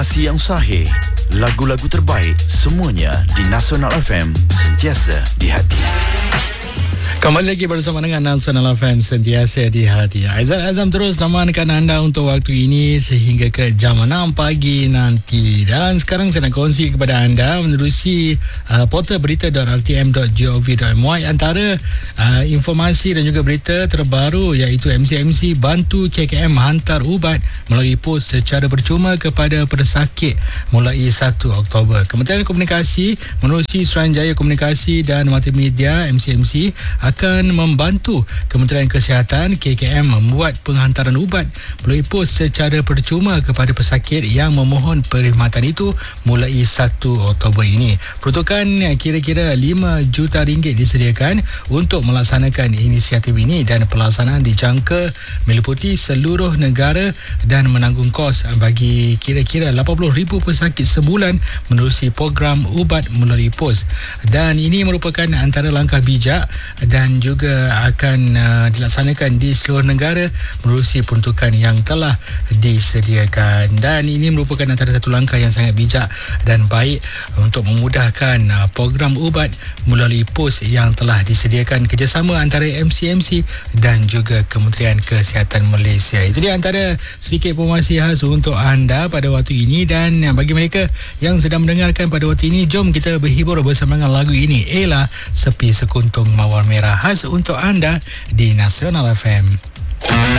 informasi yang sahih, lagu-lagu terbaik, semuanya di Nasional FM, sentiasa di hati. Kembali lagi bersama dengan Nasional FM, sentiasa di hati. Aizat Azam terus temankan anda untuk waktu ini sehingga ke jam 6 pagi nanti. Dan sekarang saya nak kongsi kepada anda menerusi portal berita.rtm.gov.my antara informasi dan juga berita terbaru, iaitu MCMC bantu KKM hantar ubat melalui pos secara percuma kepada pesakit mulai 1 Oktober. Kementerian Komunikasi menerusi Suruhanjaya Komunikasi dan Multimedia MCMC akan membantu Kementerian Kesihatan KKM membuat penghantaran ubat melalui pos secara percuma kepada pesakit yang memohon perkhidmatan itu mulai 1 Oktober ini. Peruntukan kira-kira RM5 juta disediakan untuk melaksanakan inisiatif ini, dan pelaksanaan dijangka meliputi seluruh negara dan menanggung kos bagi kira-kira 80,000 pesakit sebulan menerusi program ubat melalui pos. Dan ini merupakan antara langkah bijak dan juga akan dilaksanakan di seluruh negara menerusi peruntukan yang telah disediakan. Dan ini merupakan antara satu langkah yang sangat bijak dan baik untuk memudahkan program ubat melalui pos yang telah disediakan kerjasama antara MCMC dan juga Kementerian Kesihatan Malaysia. Itu dia antara sedikit informasi khas untuk anda pada waktu ini. Dan bagi mereka yang sedang mendengarkan pada waktu ini, jom kita berhibur bersama dengan lagu ini, Ella Sepi Sekuntung Mawar Merah, khas untuk anda di Nasional FM.